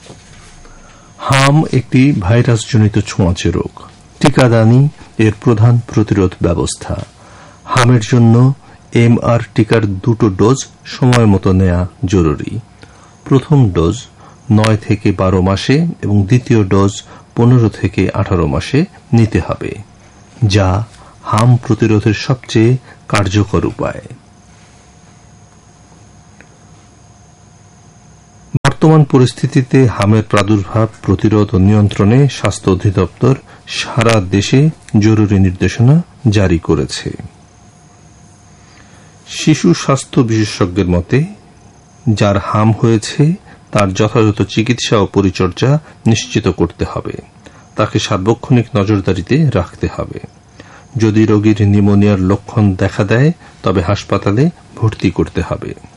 হাম একটি ভাইরাসজনিত ছোঁয়াচে রোগ। টিকাদানই এর প্রধান প্রতিরোধ ব্যবস্থা। হামের জন্য MR টিকার 2টো ডোজ সময় মতো নেওয়া জরুরি। প্রথম ডোজ 9 থেকে 12 মাসে এবং দ্বিতীয় ডোজ 15 থেকে 18 মাসে নিতে হবে, যা হাম প্রতিরোধের সবচেয়ে কার্যকর উপায়। বর্তমান পরিস্থিতিতে হামের প্রাদুর্ভাব প্রতিরোধ ও নিয়ন্ত্রণে স্বাস্থ্য অধিদপ্তর সারা দেশে জরুরি নির্দেশনা জারি করেছে। শিশু স্বাস্থ্য বিশেষজ্ঞের মতে, যার হাম হয়েছে তার যথাযথ চিকিৎসা ও পরিচর্যা নিশ্চিত করতে হবে। তাকে সার্বক্ষণিক নজরদারিতে রাখতে হবে। যদি রোগীর নিউমোনিয়ার লক্ষণ দেখা দেয় তবে হাসপাতালে ভর্তি করতে হবে।